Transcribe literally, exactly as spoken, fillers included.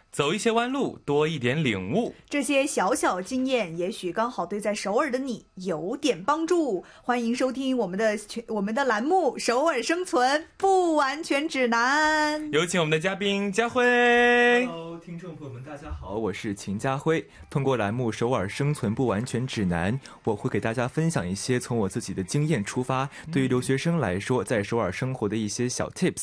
走一些弯路，多一点领悟。 这些小小经验，也许刚好对在首尔的你有点帮助。欢迎收听我们的我们的栏目《首尔生存不完全指南》。 有请我们的嘉宾佳辉。 Hello， 听众朋友们，大家好，我是秦佳辉。通过栏目《首尔生存不完全指南》，我会给大家分享一些从我自己的经验出发，对于留学生来说，在首尔生活的一些小 tips，